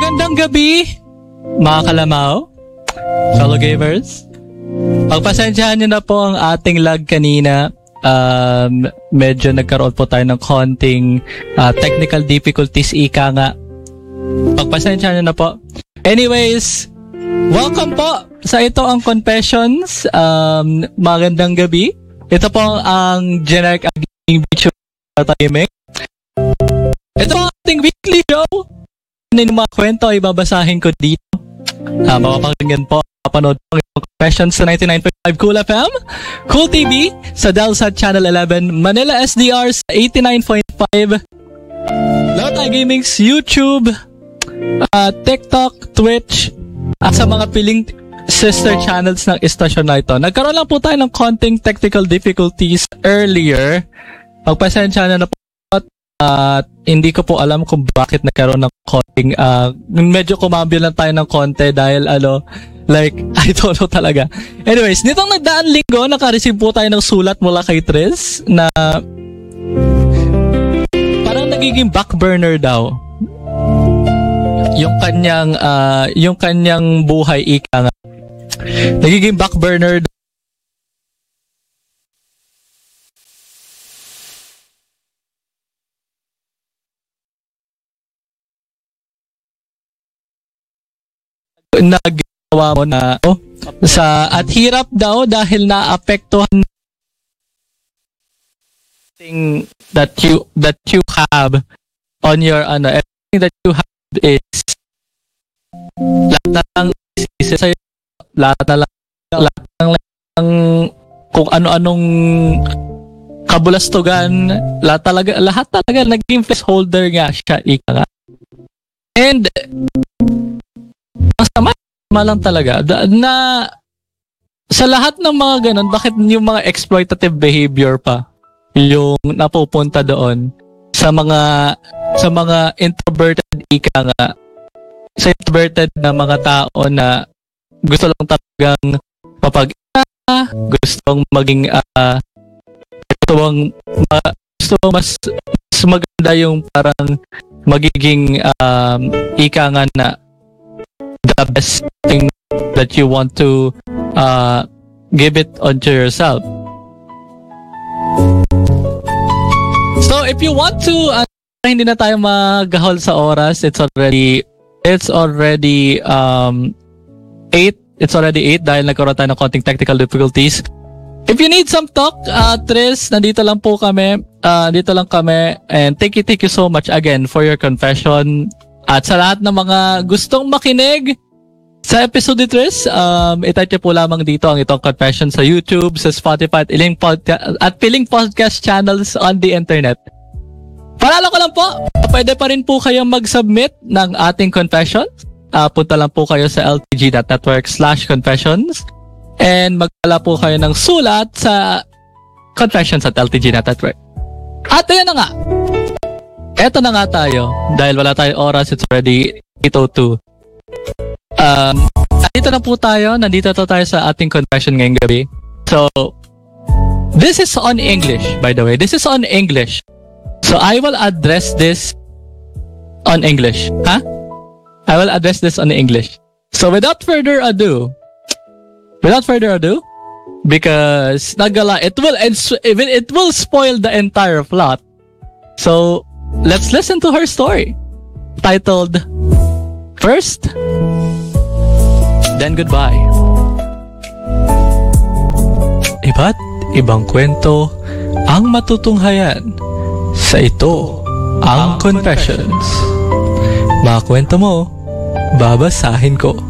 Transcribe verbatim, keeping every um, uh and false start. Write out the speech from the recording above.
Magandang gabi, mga kalamaw, fellow gamers. Pagpasensyahan nyo na po ang ating lag kanina. Um, medyo nagkaroon po tayo ng konting uh, technical difficulties, ika nga. Pagpasensyahan nyo na po. Anyways, welcome po sa ito ang Confessions. Um, magandang gabi. Ito po ang generic gaming video timing. Ito ang ating weekly show. Ano yung mga kwento ay babasahin ko dito. Uh, mapapakinggan po, mapanood po ang Confessions sa ninety-nine point five Cool F M, Cool T V sa Delsat Channel eleven, Manila S D R sa eighty-nine point five, Lota Gaming's YouTube, uh, TikTok, Twitch, at sa mga piling sister channels ng istasyon na ito. Nagkaroon lang po tayo ng konting technical difficulties earlier. Pagpasensya na na po. At uh, hindi ko po alam kung bakit nagkaroon ng konting uh, medyo kumambyo lang tayo ng konti dahil ano, like, I don't know talaga. Anyways, nitong nagdaan linggo, naka-receive po tayo ng sulat mula kay Tris na parang nagiging back burner daw yung kanyang uh, yung kanyang buhay, ika nga. Nagiging back burner nagawa mo na oh, sa at hirap daw dahil naapektuhan thing that you that you have on your ano, everything that you have is lahat na lang isa sa'yo, lahat na lang lahat na lang kung ano-anong kabulastugan, lahat talaga lahat talaga naging placeholder nga siya, ika nga. And masama lang talaga na sa lahat ng mga ganun, bakit yung mga exploitative behavior pa yung napupunta doon sa mga sa mga introverted, ika nga, sa introverted na mga tao na gusto lang talagang mapag-isa, gustong maging uh, gustong ma, gusto mas, mas maganda yung parang magiging um, ika nga na the best thing that you want to uh, give it onto yourself. So if you want to uh, hindi na tayo maghahol sa oras, it's already it's already um eight it's already eight dahil nagkaroon tayo ng konting technical difficulties. If you need some talk, uh, Tris, nandito lang po kami uh, dito lang kami, and thank you thank you so much again for your confession. At sa lahat ng mga gustong makinig sa episode ni Tris, um, itype po lamang dito ang itong confession sa YouTube, sa Spotify, at piling podcast, at piling podcast channels on the internet. Paalala ko lang po, pwede pa rin po kayong mag-submit ng ating confession. Uh, punta lang po kayo sa ltg.network slash confessions and magdala po kayo ng sulat sa confessions at ltg.network. At ayan na nga. Eto na nga tayo. Dahil wala tayong oras, it's already eight oh two. Um, nandito na po tayo. Nandito to tayo sa ating confession ngayong gabi. So, this is on English, by the way. This is on English. So, I will address this on English. Huh? I will address this on English. So, without further ado, without further ado, because nagala, it will, it will spoil the entire plot. So, let's listen to her story, titled First, Then Goodbye. Iba't ibang kwento ang matutunghayan sa ito ang Confessions. Mga kwento mo, babasahin ko.